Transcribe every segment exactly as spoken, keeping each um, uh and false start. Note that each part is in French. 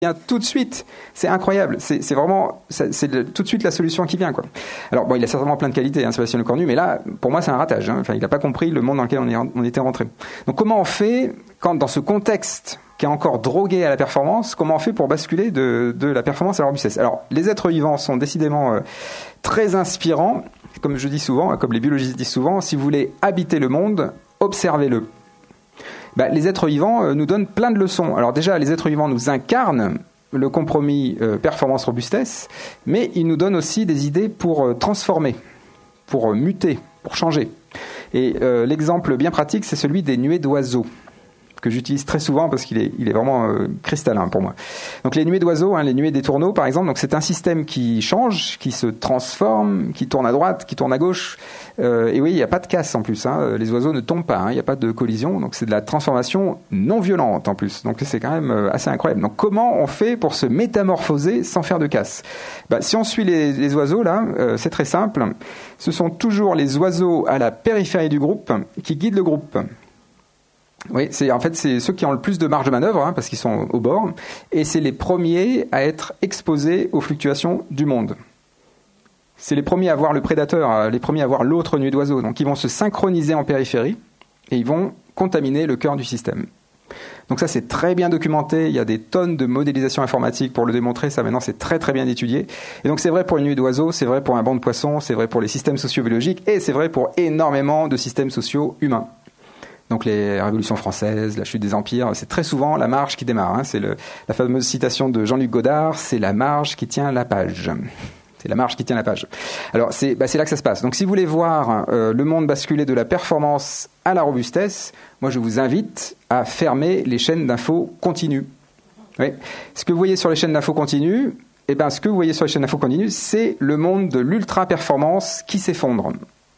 vient tout de suite. C'est incroyable. C'est, c'est vraiment, c'est, c'est le, tout de suite la solution qui vient, quoi. Alors bon, il a certainement plein de qualités, hein, Sébastien Lecornu, mais là, pour moi, c'est un ratage. Hein. Enfin, il n'a pas compris le monde dans lequel on, est, on était rentré. Donc, comment on fait quand, dans ce contexte qui est encore drogué à la performance, comment on fait pour basculer de, de la performance à la robustesse? Alors, les êtres vivants sont décidément euh, très inspirants. Comme je dis souvent, comme les biologistes disent souvent, si vous voulez habiter le monde, observez-le. Bah, les êtres vivants euh, nous donnent plein de leçons. Alors déjà, les êtres vivants nous incarnent le compromis euh, performance-robustesse, mais ils nous donnent aussi des idées pour euh, transformer, pour euh, muter, pour changer. Et euh, l'exemple bien pratique, c'est celui des nuées d'oiseaux, que j'utilise très souvent parce qu'il est, il est vraiment euh, cristallin pour moi. Donc les nuées d'oiseaux, hein, les nuées des tourneaux par exemple, donc c'est un système qui change, qui se transforme, qui tourne à droite, qui tourne à gauche. Euh, et oui, il n'y a pas de casse en plus. Hein. Les oiseaux ne tombent pas, hein, il n'y a pas de collision. Donc c'est de la transformation non violente en plus. Donc c'est quand même euh, assez incroyable. Donc comment on fait pour se métamorphoser sans faire de casse? Bah, si on suit les, les oiseaux là, euh, c'est très simple. Ce sont toujours les oiseaux à la périphérie du groupe qui guident le groupe. Oui, c'est en fait c'est ceux qui ont le plus de marge de manœuvre, hein, parce qu'ils sont au bord, et c'est les premiers à être exposés aux fluctuations du monde. C'est les premiers à voir le prédateur, les premiers à voir l'autre nuée d'oiseaux. Donc ils vont se synchroniser en périphérie et ils vont contaminer le cœur du système. Donc ça c'est très bien documenté, il y a des tonnes de modélisation informatique pour le démontrer, ça maintenant c'est très très bien étudié. Et donc c'est vrai pour une nuée d'oiseaux, c'est vrai pour un banc de poissons, c'est vrai pour les systèmes socio-biologiques et c'est vrai pour énormément de systèmes sociaux humains. Donc les révolutions françaises, la chute des empires, c'est très souvent la marge qui démarre. Hein. C'est le, la fameuse citation de Jean-Luc Godard, c'est la marge qui tient la page. C'est la marge qui tient la page. Alors c'est, bah, c'est là que ça se passe. Donc si vous voulez voir euh, le monde basculer de la performance à la robustesse, moi je vous invite à fermer les chaînes d'infos continues. Oui. Ce que vous voyez sur les chaînes d'infos continues, eh ben, ce que vous voyez sur les chaînes d'infos continues, c'est le monde de l'ultra-performance qui s'effondre.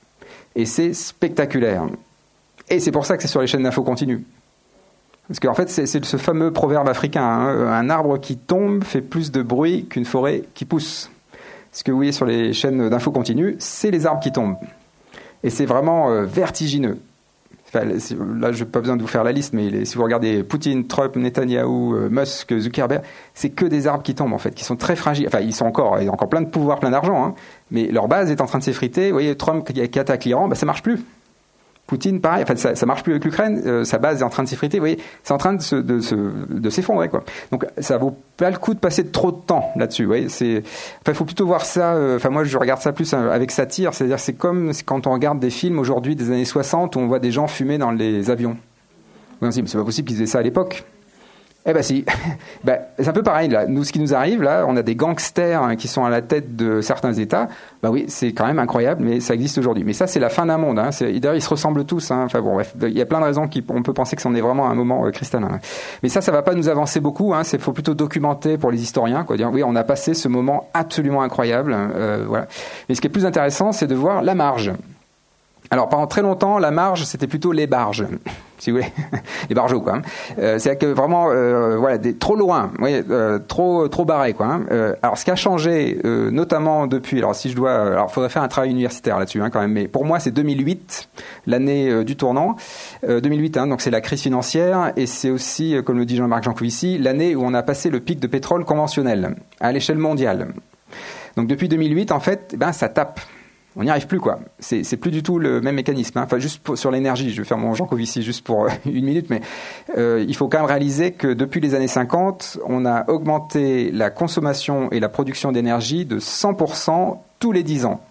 Et c'est spectaculaire. Et c'est pour ça que c'est sur les chaînes d'infos continues. Parce qu'en fait, c'est, c'est ce fameux proverbe africain, hein, un arbre qui tombe fait plus de bruit qu'une forêt qui pousse. Ce que vous voyez sur les chaînes d'infos continues, c'est les arbres qui tombent. Et c'est vraiment euh, vertigineux. Enfin, là, je n'ai pas besoin de vous faire la liste, mais les, si vous regardez Poutine, Trump, Netanyahou, euh, Musk, Zuckerberg, c'est que des arbres qui tombent, en fait, qui sont très fragiles. Enfin, ils sont encore, ils ont encore plein de pouvoir, plein d'argent, hein, mais leur base est en train de s'effriter. Vous voyez, Trump qui, qui attaque l'Iran, ben, ça ne marche plus. Poutine, pareil, enfin, ça, ça marche plus avec l'Ukraine, euh, sa base est en train de s'effriter, vous voyez, c'est en train de, se, de, se, de s'effondrer, quoi. Donc, ça vaut pas le coup de passer trop de temps là-dessus, vous voyez, c'est, enfin, il faut plutôt voir ça, euh, enfin, moi, je regarde ça plus avec satire, c'est-à-dire, c'est comme quand on regarde des films aujourd'hui des années soixante où on voit des gens fumer dans les avions. Vous dites, mais c'est pas possible qu'ils faisaient ça à l'époque. Eh ben si, ben, c'est un peu pareil là. Nous, ce qui nous arrive là, on a des gangsters hein, qui sont à la tête de certains États. Bah oui, c'est quand même incroyable, mais ça existe aujourd'hui. Mais ça, c'est la fin d'un monde. Hein. C'est, d'ailleurs, ils se ressemblent tous. Hein. Enfin bon, bref, il y a plein de raisons qui, on peut penser que c'en est vraiment un moment euh, cristallin. Hein. Mais ça, ça va pas nous avancer beaucoup. Hein. C'est faut plutôt documenter pour les historiens, quoi. Dire oui, on a passé ce moment absolument incroyable. Euh, voilà. Mais ce qui est plus intéressant, c'est de voir la marge. Alors pendant très longtemps, la marge, c'était plutôt les barges, si vous voulez, les barjots, quoi. Hein. Euh, c'est que vraiment, euh, voilà, des, trop loin, oui, euh, trop, trop barré, quoi. Hein. Euh, alors ce qui a changé, euh, notamment depuis, alors si je dois, alors faudrait faire un travail universitaire là-dessus, hein, quand même. Mais pour moi, c'est deux mille huit, l'année euh, du tournant, euh, deux mille huit, hein, donc c'est la crise financière, et c'est aussi, euh, comme le dit Jean-Marc Jancovici, l'année où on a passé le pic de pétrole conventionnel à l'échelle mondiale. Donc depuis deux mille huit, en fait, ben ça tape. On n'y arrive plus, quoi. C'est, c'est plus du tout le même mécanisme. Hein. Enfin, juste pour, sur l'énergie, je vais faire mon Jancovici juste pour une minute, mais euh, il faut quand même réaliser que depuis les années cinquante, on a augmenté la consommation et la production d'énergie de cent pour cent tous les dix ans.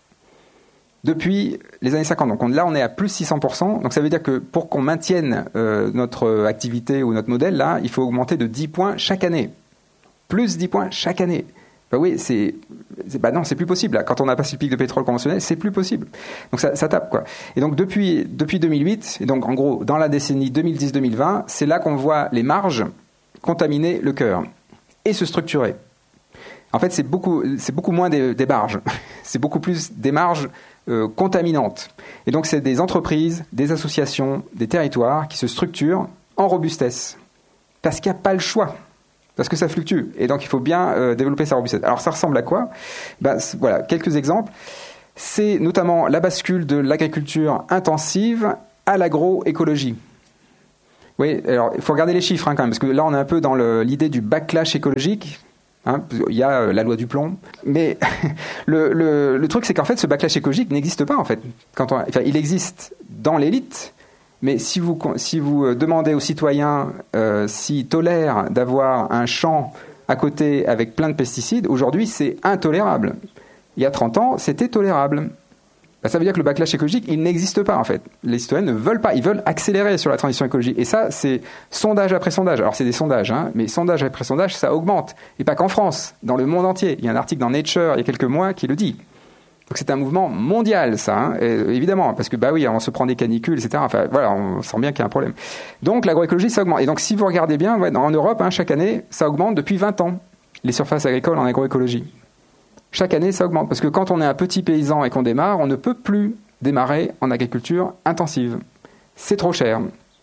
Depuis les années cinquante. Donc on, là, on est à plus six cents pour cent. Donc ça veut dire que pour qu'on maintienne euh, notre activité ou notre modèle, là, il faut augmenter de dix points chaque année. Plus dix points chaque année. Ben oui, c'est, c'est bah non, c'est plus possible. Là. Quand on a passé le pic de pétrole conventionnel, c'est plus possible. Donc ça, ça tape, quoi. Et donc depuis depuis deux mille huit, et donc en gros dans la décennie deux mille dix deux mille vingt, c'est là qu'on voit les marges contaminer le cœur et se structurer. En fait, c'est beaucoup c'est beaucoup moins des, des marges, c'est beaucoup plus des marges euh, contaminantes. Et donc c'est des entreprises, des associations, des territoires qui se structurent en robustesse parce qu'il n'y a pas le choix. Parce que ça fluctue. Et donc, il faut bien euh, développer sa robustesse. Alors, ça ressemble à quoi ? Ben, voilà, quelques exemples. C'est notamment la bascule de l'agriculture intensive à l'agroécologie. Oui, alors il faut regarder les chiffres hein, quand même, parce que là on est un peu dans le, l'idée du backlash écologique. Hein, il y a euh, la loi du plomb, mais le, le, le truc c'est qu'en fait ce backlash écologique n'existe pas en fait. Quand on, enfin, il existe dans l'élite, mais si vous, si vous demandez aux citoyens euh, s'ils tolèrent d'avoir un champ à côté avec plein de pesticides, aujourd'hui c'est intolérable. Il y a trente ans, c'était tolérable. Ben, ça veut dire que le backlash écologique, il n'existe pas en fait. Les citoyens ne veulent pas, ils veulent accélérer sur la transition écologique. Et ça, c'est sondage après sondage. Alors c'est des sondages, hein, mais sondage après sondage, ça augmente. Et pas qu'en France, dans le monde entier. Il y a un article dans Nature il y a quelques mois qui le dit. Donc c'est un mouvement mondial, ça, hein, et, évidemment, parce que bah oui, on se prend des canicules, et cetera. Enfin voilà, on sent bien qu'il y a un problème. Donc l'agroécologie, ça augmente. Et donc si vous regardez bien, ouais, en Europe, hein, chaque année, ça augmente depuis vingt ans, les surfaces agricoles en agroécologie. Chaque année, ça augmente. Parce que quand on est un petit paysan et qu'on démarre, on ne peut plus démarrer en agriculture intensive. C'est trop cher.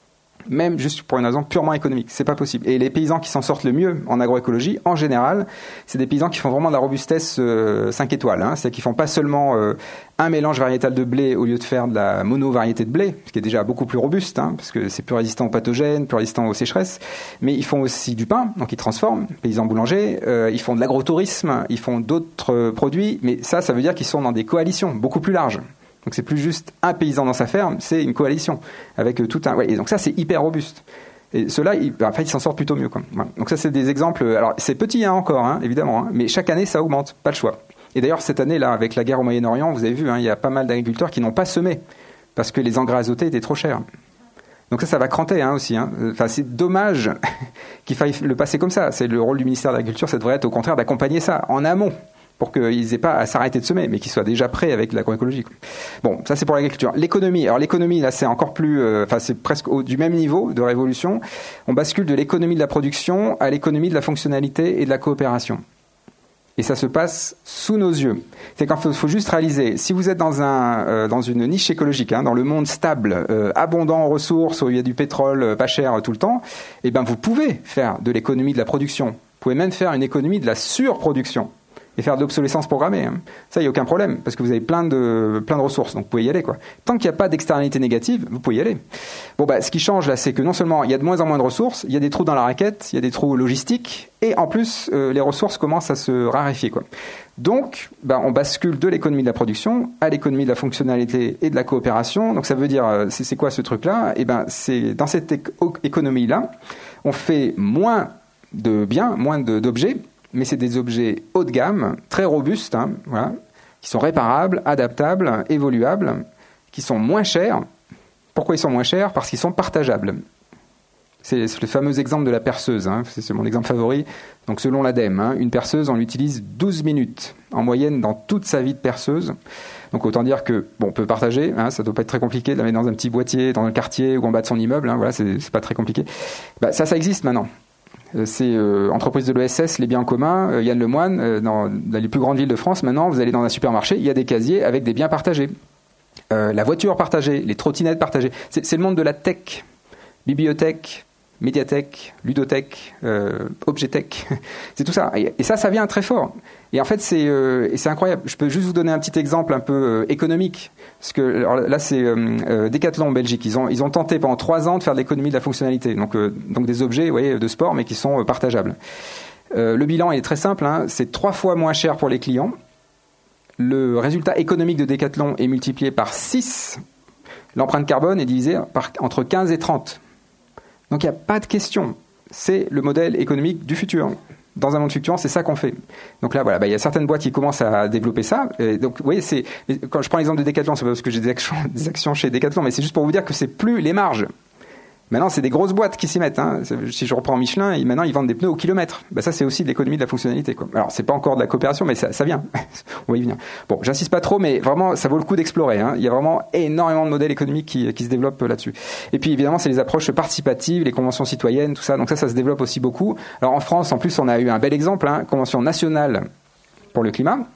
Même juste pour une raison purement économique. C'est pas possible. Et les paysans qui s'en sortent le mieux en agroécologie, en général, c'est des paysans qui font vraiment de la robustesse euh, cinq étoiles. Hein. C'est-à-dire qu'ils font pas seulement euh, un mélange variétal de blé au lieu de faire de la mono-variété de blé, ce qui est déjà beaucoup plus robuste, hein, parce que c'est plus résistant aux pathogènes, plus résistant aux sécheresses. Mais ils font aussi du pain, donc ils transforment, paysans boulangers. Euh, ils font de l'agrotourisme, ils font d'autres euh, produits. Mais ça, ça veut dire qu'ils sont dans des coalitions beaucoup plus larges. Donc c'est plus juste un paysan dans sa ferme, c'est une coalition avec tout un. Ouais, et donc ça c'est hyper robuste. Et ceux-là, ils, en fait, ils s'en sortent plutôt mieux, quoi. Voilà. Donc ça c'est des exemples. Alors c'est petit hein, encore, hein, évidemment, hein, mais chaque année ça augmente, pas le choix. Et d'ailleurs cette année là, avec la guerre au Moyen-Orient, vous avez vu, hein, il y a pas mal d'agriculteurs qui n'ont pas semé parce que les engrais azotés étaient trop chers. Donc ça, ça va cranter hein, aussi. Hein. Enfin, c'est dommage qu'il faille le passer comme ça. C'est le rôle du ministère de l'Agriculture, ça devrait être au contraire d'accompagner ça en amont, pour qu'ils n'aient pas à s'arrêter de semer, mais qu'ils soient déjà prêts avec l'agroécologie. Bon, ça c'est pour l'agriculture. L'économie, alors l'économie là c'est encore plus, euh, enfin c'est presque au, du même niveau de révolution. On bascule de l'économie de la production à l'économie de la fonctionnalité et de la coopération. Et ça se passe sous nos yeux. C'est qu'il faut, faut juste réaliser, si vous êtes dans, un, euh, dans une niche écologique, hein, dans le monde stable, euh, abondant en ressources, où il y a du pétrole euh, pas cher euh, tout le temps, eh ben vous pouvez faire de l'économie de la production. Vous pouvez même faire une économie de la surproduction et faire de l'obsolescence programmée. Hein. Ça, il n'y a aucun problème, parce que vous avez plein de, plein de ressources, donc vous pouvez y aller, quoi. Tant qu'il n'y a pas d'externalité négative, vous pouvez y aller. Bon, bah, ce qui change, là, c'est que non seulement il y a de moins en moins de ressources, il y a des trous dans la raquette, il y a des trous logistiques, et en plus, euh, les ressources commencent à se raréfier, quoi. Donc, bah, on bascule de l'économie de la production à l'économie de la fonctionnalité et de la coopération. Donc, ça veut dire, euh, c'est, c'est quoi ce truc-là? Eh ben, c'est, dans cette éco- économie-là, on fait moins de biens, moins de, d'objets, mais c'est des objets haut de gamme, très robustes, hein, voilà, qui sont réparables, adaptables, évoluables, qui sont moins chers. Pourquoi ils sont moins chers? Parce qu'ils sont partageables. C'est, c'est le fameux exemple de la perceuse, hein, c'est, c'est mon exemple favori. Donc selon l'ADEME, hein, une perceuse, on l'utilise douze minutes en moyenne dans toute sa vie de perceuse. Donc autant dire que, bon, on peut partager, hein, ça ne doit pas être très compliqué de la mettre dans un petit boîtier, dans le quartier ou en bas de son immeuble, hein, voilà, c'est, c'est pas très compliqué. Bah, ça, ça existe maintenant. C'est euh, entreprise de l'E S S, les biens en commun, euh, Yann Lemoine, euh, dans, dans les plus grandes villes de France, maintenant, vous allez dans un supermarché, il y a des casiers avec des biens partagés. Euh, la voiture partagée, les trottinettes partagées. C'est, c'est le monde de la tech. Bibliothèque, médiathèque, ludothèque, euh, objetech. C'est tout ça. Et, et ça, ça vient très fort. Et en fait, c'est, euh, et c'est incroyable. Je peux juste vous donner un petit exemple un peu euh, économique. Parce que alors là, c'est euh, euh, Decathlon en Belgique. Ils ont, ils ont tenté pendant trois ans de faire de l'économie de la fonctionnalité. Donc, euh, donc des objets, vous voyez, de sport, mais qui sont euh, partageables. Euh, le bilan est très simple. Hein. C'est trois fois moins cher pour les clients. Le résultat économique de Decathlon est multiplié par six. L'empreinte carbone est divisée par, entre quinze et trente. Donc il n'y a pas de question. C'est le modèle économique du futur. Dans un monde fluctuant, c'est ça qu'on fait. Donc là, voilà, bah, il y a certaines boîtes qui commencent à développer ça. Et donc, vous voyez, c'est, quand je prends l'exemple de Decathlon, c'est pas parce que j'ai des actions, des actions chez Decathlon, mais c'est juste pour vous dire que c'est plus les marges. Maintenant, c'est des grosses boîtes qui s'y mettent. Hein. Si je reprends Michelin, ils, maintenant, ils vendent des pneus au kilomètre. Ben, ça, c'est aussi de l'économie de la fonctionnalité, quoi. Alors, c'est pas encore de la coopération, mais ça, ça vient. On va y venir. Bon, j'insiste pas trop, mais vraiment, ça vaut le coup d'explorer. Hein. Il y a vraiment énormément de modèles économiques qui, qui se développent là-dessus. Et puis, évidemment, c'est les approches participatives, les conventions citoyennes, tout ça. Donc ça, ça se développe aussi beaucoup. Alors, en France, en plus, on a eu un bel exemple, hein, convention nationale pour le climat.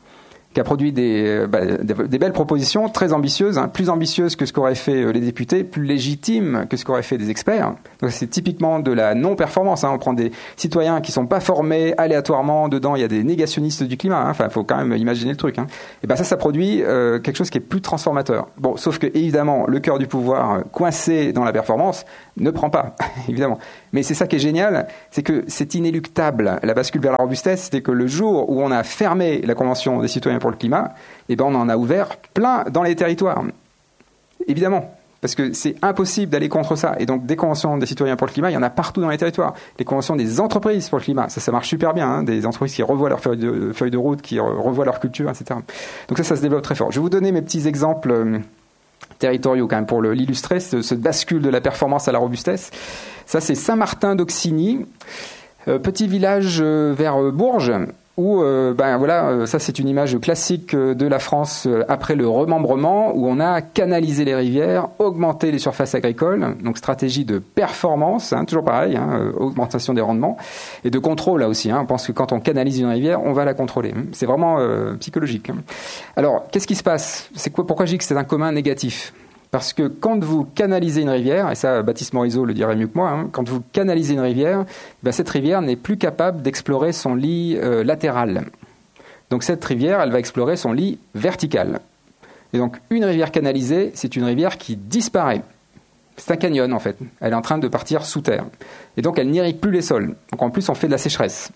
qui a produit des, bah, des, des belles propositions très ambitieuses, hein, plus ambitieuses que ce qu'auraient fait les députés, plus légitimes que ce qu'auraient fait des experts. Donc c'est typiquement de la non-performance. Hein. On prend des citoyens qui sont pas formés aléatoirement, dedans il y a des négationnistes du climat. Hein. Enfin, il faut quand même imaginer le truc. Hein. Et ben ça, ça produit euh, quelque chose qui est plus transformateur. Bon, sauf que évidemment, le cœur du pouvoir, coincé dans la performance, ne prend pas, évidemment. Mais c'est ça qui est génial, c'est que c'est inéluctable. La bascule vers la robustesse, c'est que le jour où on a fermé la Convention des citoyens pour le climat, eh ben on en a ouvert plein dans les territoires. Évidemment, parce que c'est impossible d'aller contre ça. Et donc, des conventions des citoyens pour le climat, il y en a partout dans les territoires. Les conventions des entreprises pour le climat, ça, ça marche super bien. Hein, des entreprises qui revoient leur feuille de, feuille de route, qui revoient leur culture, et cetera. Donc ça, ça se développe très fort. Je vais vous donner mes petits exemples euh, territoriaux quand même pour le, l'illustrer, ce, ce bascule de la performance à la robustesse. Ça, c'est Saint-Martin d'Auxigny, euh, petit village euh, vers euh, Bourges, où, euh, ben voilà, euh, ça c'est une image classique euh, de la France euh, après le remembrement, où on a canalisé les rivières, augmenté les surfaces agricoles, donc stratégie de performance, hein, toujours pareil, hein, euh, augmentation des rendements, et de contrôle là aussi. Hein, on pense que quand on canalise une rivière, on va la contrôler. C'est vraiment euh, psychologique. Hein. Alors, qu'est-ce qui se passe ? C'est quoi ? Pourquoi je dis que c'est un commun négatif ? Parce que quand vous canalisez une rivière, et ça Baptiste Morisot le dirait mieux que moi, hein, quand vous canalisez une rivière, ben cette rivière n'est plus capable d'explorer son lit euh, latéral. Donc cette rivière, elle va explorer son lit vertical. Et donc une rivière canalisée, c'est une rivière qui disparaît. C'est un canyon en fait. Elle est en train de partir sous terre. Et donc elle n'irrigue plus les sols. Donc en plus on fait de la sécheresse.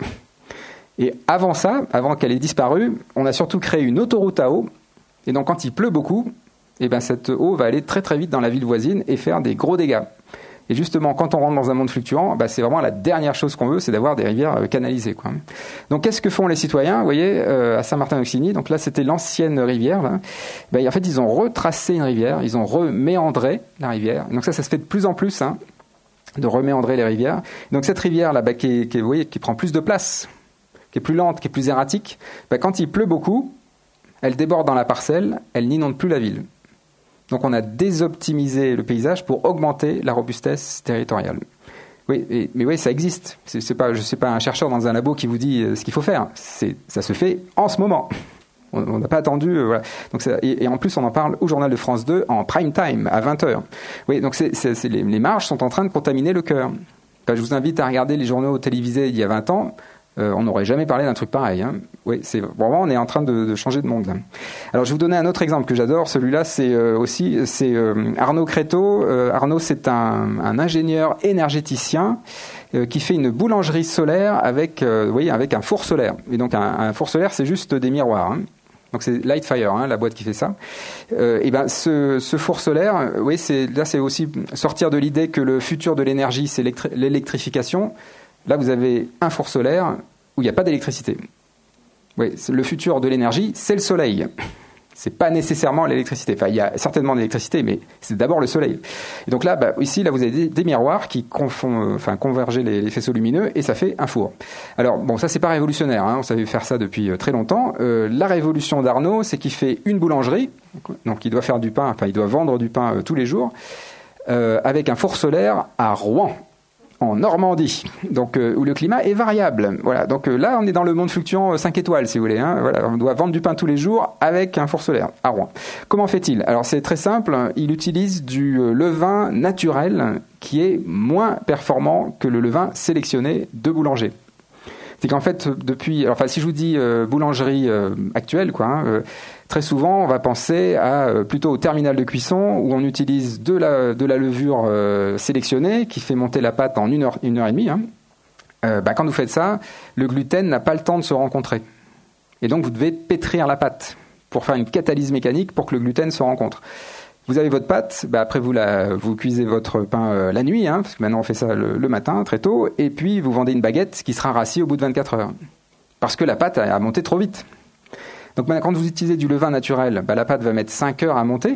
Et avant ça, avant qu'elle ait disparu, on a surtout créé une autoroute à eau. Et donc quand il pleut beaucoup, et ben cette eau va aller très très vite dans la ville voisine et faire des gros dégâts. Et justement, quand on rentre dans un monde fluctuant, ben c'est vraiment la dernière chose qu'on veut, c'est d'avoir des rivières canalisées, quoi. Donc qu'est-ce que font les citoyens ? Vous voyez, euh, à Saint-Martin-d'Auxigny, donc là c'était l'ancienne rivière. Là. Ben, en fait, ils ont retracé une rivière, ils ont reméandré la rivière. Donc ça, ça se fait de plus en plus, hein, de reméandrer les rivières. Donc cette rivière là, ben, qui, est, qui, est, vous voyez, qui prend plus de place, qui est plus lente, qui est plus erratique, ben, quand il pleut beaucoup, elle déborde dans la parcelle, elle n'inonde plus la ville. Donc on a désoptimisé le paysage pour augmenter la robustesse territoriale. Oui, et, mais oui, ça existe. C'est, c'est pas, je ne suis pas un chercheur dans un labo qui vous dit ce qu'il faut faire. C'est, ça se fait en ce moment. On n'a pas attendu. Euh, voilà. Donc ça, et, et en plus, on en parle au journal de France deux en prime time, à vingt heures. Oui, donc c'est, c'est, c'est les, les marges sont en train de contaminer le cœur. Quand je vous invite à regarder les journaux télévisés il y a vingt ans, Euh, on n'aurait jamais parlé d'un truc pareil. Hein. Oui, c'est vraiment, on est en train de, de changer de monde. Là. Alors, je vais vous donner un autre exemple que j'adore. Celui-là, c'est euh, aussi c'est euh, Arnaud Créteau. Euh, Arnaud, c'est un, un ingénieur énergéticien euh, qui fait une boulangerie solaire avec, euh, vous voyez, avec un four solaire. Et donc, un, un four solaire, c'est juste des miroirs. Hein. Donc c'est Lightfire, hein, la boîte qui fait ça. Euh, et ben ce, ce four solaire, oui, c'est là, c'est aussi sortir de l'idée que le futur de l'énergie, c'est l'électrification. Là, vous avez un four solaire où il n'y a pas d'électricité. Oui, le futur de l'énergie, c'est le soleil. C'est pas nécessairement l'électricité. Enfin, il y a certainement de l'électricité, mais c'est d'abord le soleil. Et donc là, bah, ici, là, vous avez des, des miroirs qui confond, enfin, convergent les, les faisceaux lumineux et ça fait un four. Alors, bon, ça, c'est pas révolutionnaire. Hein, on savait faire ça depuis très longtemps. Euh, la révolution d'Arnaud, c'est qu'il fait une boulangerie. Donc, il doit faire du pain, enfin, il doit vendre du pain euh, tous les jours, euh, avec un four solaire à Rouen, en Normandie, donc euh, où le climat est variable. Voilà. Donc euh, là, on est dans le monde fluctuant euh, cinq étoiles, si vous voulez. Hein. Voilà. On doit vendre du pain tous les jours avec un four solaire à Rouen. Comment fait-il ? Alors c'est très simple. Il utilise du euh, levain naturel qui est moins performant que le levain sélectionné de boulanger. C'est qu'en fait, depuis, enfin, si je vous dis euh, boulangerie euh, actuelle, quoi, hein, euh, très souvent, on va penser à euh, plutôt au terminal de cuisson où on utilise de la de la levure euh, sélectionnée qui fait monter la pâte en une heure, une heure et demie. Hein. Euh, bah, quand vous faites ça, le gluten n'a pas le temps de se rencontrer, et donc vous devez pétrir la pâte pour faire une catalyse mécanique pour que le gluten se rencontre. Vous avez votre pâte, bah après vous, la, vous cuisez votre pain euh, la nuit, hein, parce que maintenant on fait ça le, le matin, très tôt, et puis vous vendez une baguette qui sera rassie au bout de vingt-quatre heures. Parce que la pâte a, a monté trop vite. Donc maintenant, quand vous utilisez du levain naturel, bah, la pâte va mettre cinq heures à monter.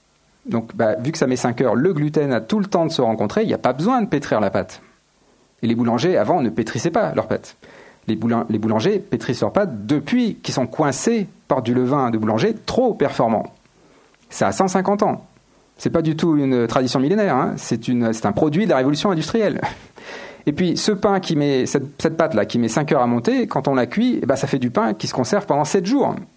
Donc bah, vu que ça met cinq heures, le gluten a tout le temps de se rencontrer, il n'y a pas besoin de pétrir la pâte. Et les boulangers, avant, ne pétrissaient pas leur pâte. Les, boulin- les boulangers pétrissent leur pâte depuis qu'ils sont coincés par du levain de boulanger trop performant. Ça a cent cinquante ans. C'est pas du tout une tradition millénaire, hein. c'est, une, c'est un produit de la révolution industrielle. Et puis ce pain qui met, cette, cette pâte là qui met cinq heures à monter, quand on la cuit, eh ben, ça fait du pain qui se conserve pendant sept jours.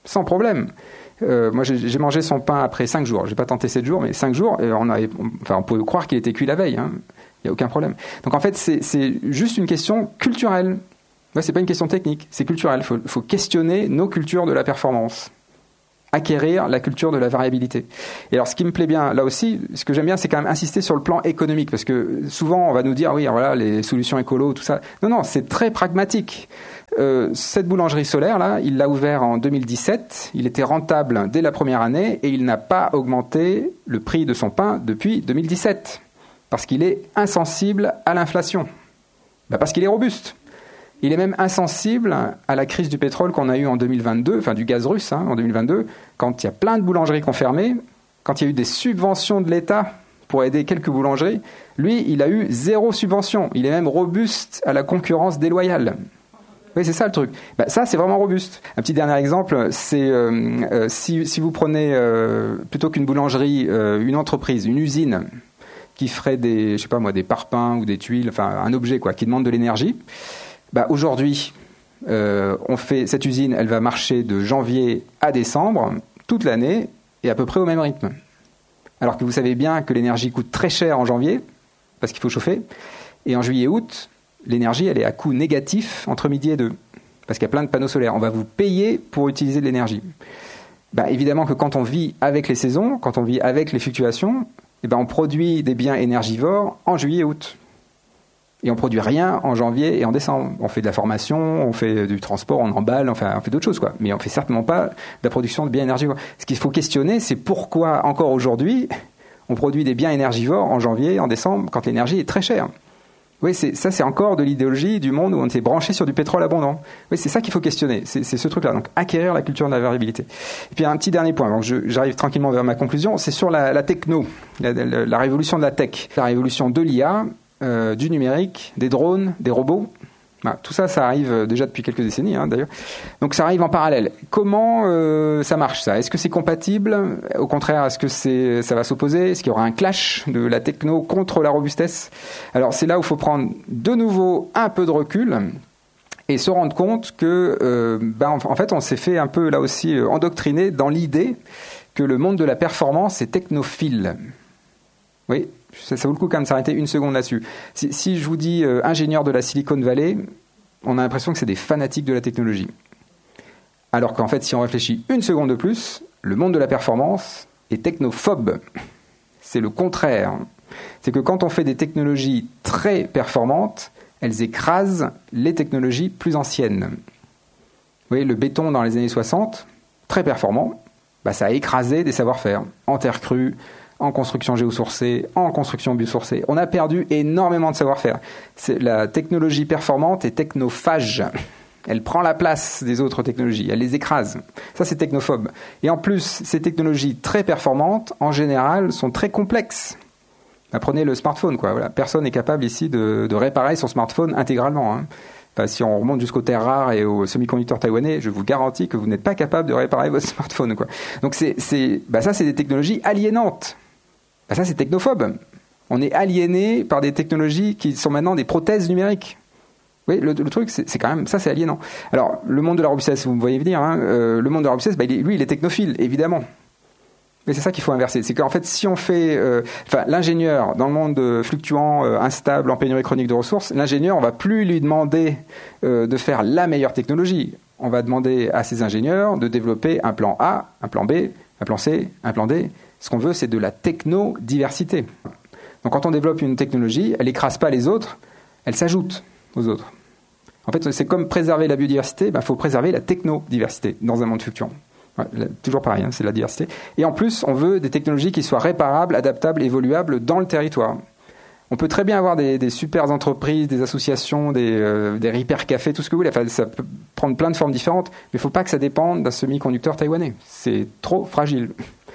sans problème. Euh, moi, j'ai, j'ai mangé son pain après cinq jours. J'ai pas tenté sept jours, mais cinq jours, et on, avait, enfin, on peut croire qu'il était cuit la veille. Hein. Il n'y a aucun problème. Donc en fait, c'est, c'est juste une question culturelle. Ouais, c'est pas une question technique, c'est culturel. Il faut, faut questionner nos cultures de la performance. Acquérir la culture de la variabilité. Et alors, ce qui me plaît bien, là aussi, ce que j'aime bien, c'est quand même insister sur le plan économique, parce que souvent, on va nous dire, oui, voilà, les solutions écolo, tout ça. Non, non, c'est très pragmatique. Euh, cette boulangerie solaire, là, il l'a ouvert en deux mille dix-sept, il était rentable dès la première année, et il n'a pas augmenté le prix de son pain depuis deux mille dix-sept, parce qu'il est insensible à l'inflation. Ben, parce qu'il est robuste. Il est même insensible à la crise du pétrole qu'on a eue en deux mille vingt-deux, enfin du gaz russe hein, en deux mille vingt-deux, quand il y a plein de boulangeries qui ont fermé, quand il y a eu des subventions de l'État pour aider quelques boulangeries, lui, il a eu zéro subvention. Il est même robuste à la concurrence déloyale. Oui, c'est ça le truc. Ben, ça, c'est vraiment robuste. Un petit dernier exemple, c'est euh, euh, si, si vous prenez, euh, plutôt qu'une boulangerie, euh, une entreprise, une usine qui ferait des, je sais pas moi, des parpaings ou des tuiles, enfin un objet quoi, qui demande de l'énergie, bah, aujourd'hui, euh, on fait, cette usine, elle va marcher de janvier à décembre, toute l'année, et à peu près au même rythme. Alors que vous savez bien que l'énergie coûte très cher en janvier, parce qu'il faut chauffer, et en juillet-août, l'énergie, elle est à coût négatif entre midi et deux, parce qu'il y a plein de panneaux solaires. On va vous payer pour utiliser de l'énergie. Bah, évidemment que quand on vit avec les saisons, quand on vit avec les fluctuations, eh ben, on produit des biens énergivores en juillet-août. Et on ne produit rien en janvier et en décembre. On fait de la formation, on fait du transport, on emballe, enfin, on fait d'autres choses, quoi. Mais on ne fait certainement pas de la production de biens énergivores. Ce qu'il faut questionner, c'est pourquoi, encore aujourd'hui, on produit des biens énergivores en janvier, en décembre, quand l'énergie est très chère. Oui, c'est, ça, c'est encore de l'idéologie du monde où on s'est branché sur du pétrole abondant. Oui, c'est ça qu'il faut questionner. C'est, c'est ce truc-là. Donc, acquérir la culture de la variabilité. Et puis, un petit dernier point. Donc, je, j'arrive tranquillement vers ma conclusion. C'est sur la, la techno, la, la, la révolution de la tech, la révolution de l'I A. Euh, du numérique, des drones, des robots. Bah, tout ça, ça arrive déjà depuis quelques décennies, hein, d'ailleurs. Donc ça arrive en parallèle. Comment euh, ça marche, ça ? Est-ce que c'est compatible ? Au contraire, est-ce que c'est, ça va s'opposer ? Est-ce qu'il y aura un clash de la techno contre la robustesse ? Alors c'est là où il faut prendre de nouveau un peu de recul et se rendre compte que, euh, bah, en, en fait, on s'est fait un peu, là aussi, euh, endoctriner dans l'idée que le monde de la performance est technophile. Oui, ça, ça vaut le coup quand même de s'arrêter une seconde là-dessus. Si, si je vous dis euh, ingénieur de la Silicon Valley, on a l'impression que c'est des fanatiques de la technologie. Alors qu'en fait, si on réfléchit une seconde de plus, le monde de la performance est technophobe. C'est le contraire. C'est que quand on fait des technologies très performantes, elles écrasent les technologies plus anciennes. Vous voyez, le béton dans les années soixante, très performant, bah, ça a écrasé des savoir-faire en terre crue, en construction géosourcée, en construction biosourcée. On a perdu énormément de savoir-faire. C'est, la technologie performante est technophage. Elle prend la place des autres technologies, elle les écrase. Ça, c'est technophobe. Et en plus, ces technologies très performantes, en général, sont très complexes. Bah, prenez le smartphone, quoi. Voilà. Personne n'est capable ici de, de réparer son smartphone intégralement. Hein. Enfin, si on remonte jusqu'aux terres rares et aux semi-conducteurs taïwanais, je vous garantis que vous n'êtes pas capable de réparer votre smartphone, quoi. Donc, c'est, c'est, bah, ça, c'est des technologies aliénantes. Ben ça, c'est technophobe. On est aliéné par des technologies qui sont maintenant des prothèses numériques. Oui, le, le truc, c'est, c'est quand même ça, c'est aliénant. Alors, le monde de la robustesse, vous me voyez venir, hein, euh, le monde de la robustesse, ben, il est, lui, il est technophile, évidemment. Mais c'est ça qu'il faut inverser. C'est qu'en fait, si on fait, euh, enfin, l'ingénieur dans le monde euh, fluctuant, euh, instable, en pénurie chronique de ressources, l'ingénieur, on va plus lui demander euh, de faire la meilleure technologie. On va demander à ces ingénieurs de développer un plan A, un plan B, un plan C, un plan D. Ce qu'on veut, c'est de la technodiversité. Donc quand on développe une technologie, elle n'écrase pas les autres, elle s'ajoute aux autres. En fait, c'est comme préserver la biodiversité, ben, il faut préserver la technodiversité dans un monde fluctuant. Ouais, là, toujours pareil, hein, c'est la diversité. Et en plus, on veut des technologies qui soient réparables, adaptables, évoluables dans le territoire. On peut très bien avoir des, des super entreprises, des associations, des, euh, des hyper-cafés, tout ce que vous voulez. Enfin, ça peut prendre plein de formes différentes, mais il ne faut pas que ça dépende d'un semi-conducteur taïwanais. C'est trop fragile. Il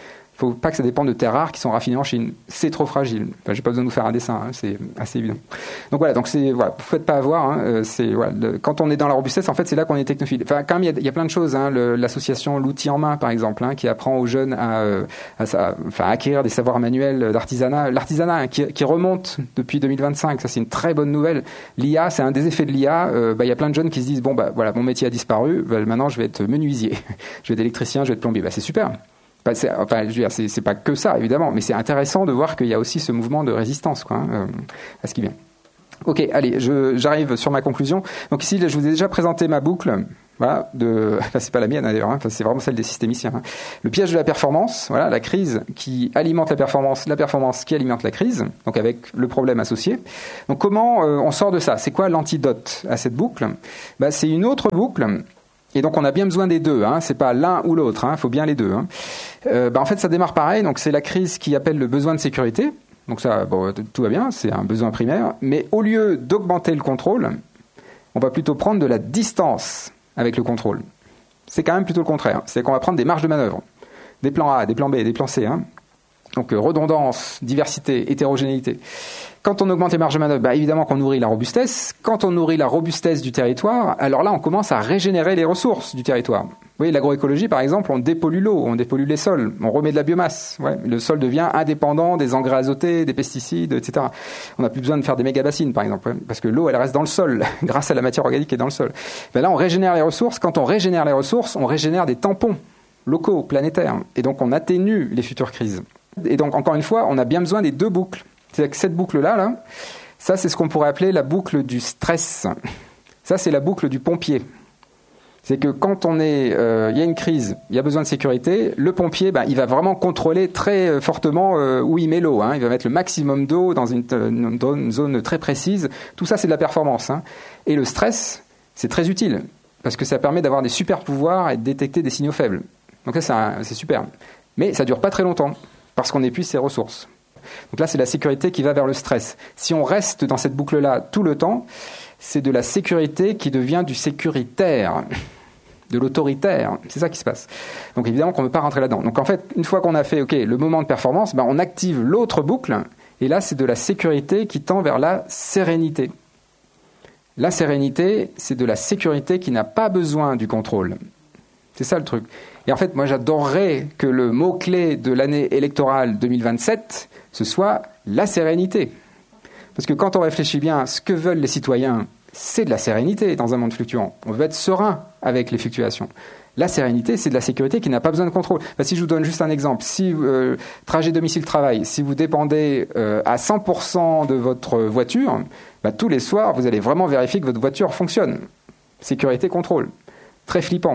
faut pas que ça dépende de terres rares qui sont raffinées en Chine. C'est trop fragile. Enfin, j'ai pas besoin de vous faire un dessin, hein, c'est assez évident. Donc voilà, donc c'est voilà, vous faites pas avoir. Hein, c'est voilà, le, quand on est dans la robustesse, en fait, c'est là qu'on est technophile. Enfin, quand même, il y, y a plein de choses. Hein, le, l'association L'Outil en Main, par exemple, hein, qui apprend aux jeunes à, à, à, enfin, à acquérir des savoirs manuels d'artisanat. L'artisanat hein, qui, qui remonte depuis deux mille vingt-cinq, ça c'est une très bonne nouvelle. L'I A, c'est un des effets de l'I A. Euh, bah, il y a plein de jeunes qui se disent bon bah voilà, mon métier a disparu. Bah, maintenant, je vais être menuisier, je vais être électricien, je vais être plombier. Bah, c'est super. Bah, c'est, enfin, je veux dire, c'est, c'est pas que ça, évidemment, mais c'est intéressant de voir qu'il y a aussi ce mouvement de résistance, quoi, hein, euh, à ce qui vient. Ok, allez, je, j'arrive sur ma conclusion. Donc ici, je vous ai déjà présenté ma boucle. Voilà, de, enfin, c'est pas la mienne hein, d'ailleurs, hein, enfin, c'est vraiment celle des systémiciens. Hein. Le piège de la performance, voilà, la crise qui alimente la performance, la performance qui alimente la crise, donc avec le problème associé. Donc comment euh, on sort de ça ? C'est quoi l'antidote à cette boucle ? Bah, c'est une autre boucle. Et donc on a bien besoin des deux, hein. C'est pas l'un ou l'autre, il hein. faut bien les deux. Hein. Euh, bah en fait ça démarre pareil, donc c'est la crise qui appelle le besoin de sécurité, donc ça bon, tout va bien, c'est un besoin primaire, mais au lieu d'augmenter le contrôle, on va plutôt prendre de la distance avec le contrôle. C'est quand même plutôt le contraire, c'est qu'on va prendre des marges de manœuvre, des plans A, des plans B, des plans C, hein. Donc euh, redondance, diversité, hétérogénéité. Quand on augmente les marges de manœuvre, bah, évidemment qu'on nourrit la robustesse. Quand on nourrit la robustesse du territoire, alors là, on commence à régénérer les ressources du territoire. Vous voyez, l'agroécologie, par exemple, on dépollue l'eau, on dépollue les sols, on remet de la biomasse. Ouais, le sol devient indépendant des engrais azotés, des pesticides, et cetera. On n'a plus besoin de faire des méga-bassines, par exemple, parce que l'eau, elle reste dans le sol, grâce à la matière organique qui est dans le sol. Ben là, on régénère les ressources. Quand on régénère les ressources, on régénère des tampons locaux, planétaires. Et donc, on atténue les futures crises. Et donc, encore une fois, on a bien besoin des deux boucles. C'est-à-dire que cette boucle-là, là, ça, c'est ce qu'on pourrait appeler la boucle du stress. Ça, c'est la boucle du pompier. C'est que quand on est, euh, il y a une crise, il y a besoin de sécurité, le pompier, ben, il va vraiment contrôler très fortement euh, où il met l'eau. Hein. Il va mettre le maximum d'eau dans une, une, une zone très précise. Tout ça, c'est de la performance. Hein. Et le stress, c'est très utile parce que ça permet d'avoir des super pouvoirs et de détecter des signaux faibles. Donc ça, c'est, un, c'est super. Mais ça dure pas très longtemps parce qu'on épuise ses ressources. Donc là, c'est la sécurité qui va vers le stress. Si on reste dans cette boucle-là tout le temps, c'est de la sécurité qui devient du sécuritaire, de l'autoritaire. C'est ça qui se passe. Donc évidemment qu'on ne peut pas rentrer là-dedans. Donc en fait, une fois qu'on a fait okay, le moment de performance, ben, on active l'autre boucle, et là, c'est de la sécurité qui tend vers la sérénité. La sérénité, c'est de la sécurité qui n'a pas besoin du contrôle. C'est ça le truc. Et en fait, moi, j'adorerais que le mot-clé de l'année électorale deux mille vingt-sept, ce soit la sérénité. Parce que quand on réfléchit bien, ce que veulent les citoyens, c'est de la sérénité dans un monde fluctuant. On veut être serein avec les fluctuations. La sérénité, c'est de la sécurité qui n'a pas besoin de contrôle. Enfin, si je vous donne juste un exemple, si euh, trajet domicile-travail, si vous dépendez euh, à cent pour cent de votre voiture, bah, tous les soirs, vous allez vraiment vérifier que votre voiture fonctionne. Sécurité, contrôle. Très flippant.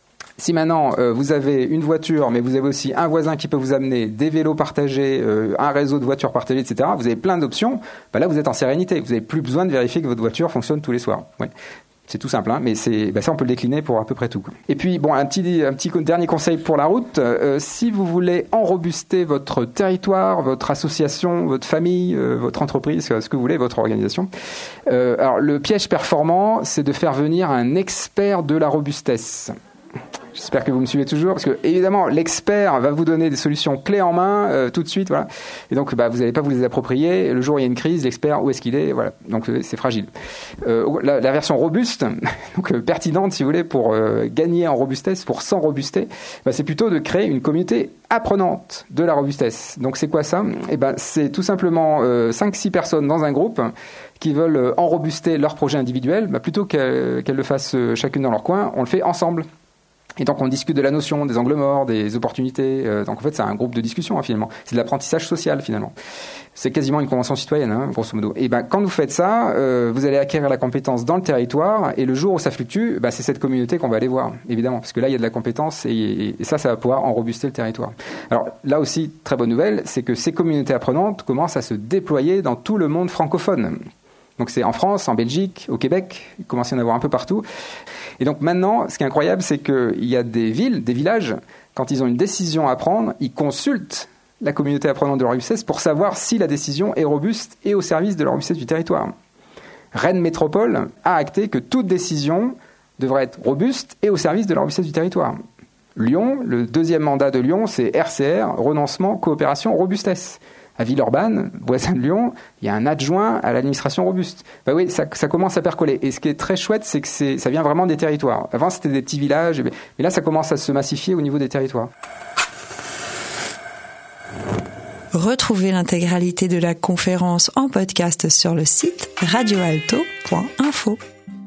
Si maintenant euh, vous avez une voiture, mais vous avez aussi un voisin qui peut vous amener des vélos partagés, euh, un réseau de voitures partagées, et cetera, vous avez plein d'options, bah là vous êtes en sérénité. Vous n'avez plus besoin de vérifier que votre voiture fonctionne tous les soirs. Ouais. C'est tout simple, hein, mais c'est, bah ça on peut le décliner pour à peu près tout. Quoi. Et puis bon, un petit, un petit dernier conseil pour la route. Euh, si vous voulez enrobuster votre territoire, votre association, votre famille, euh, votre entreprise, ce que vous voulez, votre organisation. Euh, alors le piège performant, c'est de faire venir un expert de la robustesse. J'espère que vous me suivez toujours, parce que évidemment l'expert va vous donner des solutions clés en main euh, tout de suite, voilà. Et donc bah, vous n'allez pas vous les approprier. Le jour où il y a une crise, l'expert où est-ce qu'il est, voilà. Donc c'est fragile. Euh, la, la version robuste, donc euh, pertinente si vous voulez pour euh, gagner en robustesse, pour s'enrobuster, bah, c'est plutôt de créer une communauté apprenante de la robustesse. Donc c'est quoi ça ? Et ben c'est tout simplement euh, cinq six personnes dans un groupe qui veulent enrobuster leur projet individuel, bah, plutôt qu'elles, qu'elles le fassent chacune dans leur coin, on le fait ensemble. Et donc on discute de la notion, des angles morts, des opportunités. Euh, donc en fait c'est un groupe de discussion hein, finalement. C'est de l'apprentissage social finalement. C'est quasiment une convention citoyenne, hein, grosso modo. Et ben quand vous faites ça, euh, vous allez acquérir la compétence dans le territoire. Et le jour où ça fluctue, ben, c'est cette communauté qu'on va aller voir, évidemment, parce que là il y a de la compétence et, et, et ça, ça va pouvoir enrobuster le territoire. Alors là aussi, très bonne nouvelle, c'est que ces communautés apprenantes commencent à se déployer dans tout le monde francophone. Donc c'est en France, en Belgique, au Québec, il commence à y en avoir un peu partout. Et donc maintenant, ce qui est incroyable, c'est qu'il y a des villes, des villages, quand ils ont une décision à prendre, ils consultent la communauté apprenante de la robustesse pour savoir si la décision est robuste et au service de la robustesse du territoire. Rennes Métropole a acté que toute décision devrait être robuste et au service de la robustesse du territoire. Lyon, le deuxième mandat de Lyon, c'est R C R, renoncement, coopération, robustesse. À Villeurbanne, voisin de Lyon, il y a un adjoint à l'administration robuste. Bah oui, ça, ça commence à percoler. Et ce qui est très chouette, c'est que c'est, ça vient vraiment des territoires. Avant, c'était des petits villages, mais là, ça commence à se massifier au niveau des territoires. Retrouvez l'intégralité de la conférence en podcast sur le site radio alto point info.